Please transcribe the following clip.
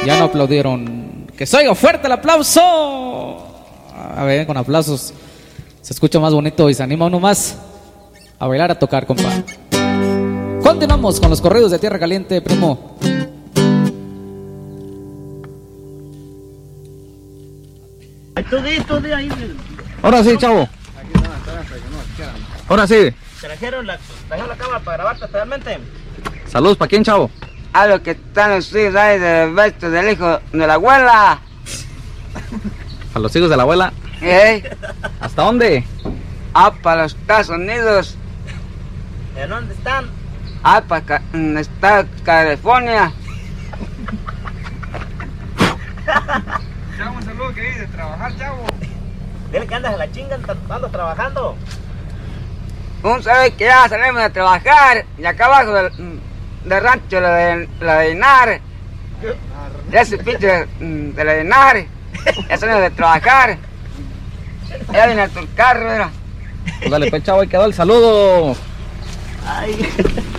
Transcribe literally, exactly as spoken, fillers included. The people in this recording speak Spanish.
Ya no aplaudieron. ¡Que se oiga fuerte el aplauso! A ver, con aplausos se escucha más bonito y se anima uno más a bailar, a tocar, compa. Continuamos con los corridos de Tierra Caliente, primo. Tú di, tú di ahí. Ahora sí, chavo. Ahora sí. Trajeron la, trajeron la cámara para grabarte totalmente. Saludos, ¿para quién, chavo? A los que están los hijos ahí del besto del hijo de la abuela. A los hijos de la abuela. ¿Eh? ¿Hasta dónde? Ah, para los Estados Unidos. ¿En dónde están? Ah, para está California. Chavo, un saludo que dice trabajar, chavo. Dile que andas a la chinga, andas trabajando. Un sabe que ya salimos de trabajar y acá abajo del, del rancho la de la de Inar. Ya ese pinche de la de Inar. Ya salimos de trabajar. Ya viene a tu carro, mira. Pues dale, pues, chavo, ahí quedó el saludo. Ay.